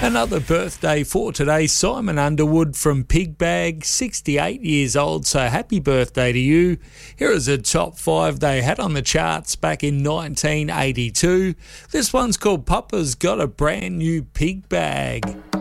Another birthday for today, Simon Underwood from Pig Bag, 68 years old, so happy birthday to you. Here is a top 5 they had on the charts back in 1982. This one's called Papa's Got a Brand New Pig Bag.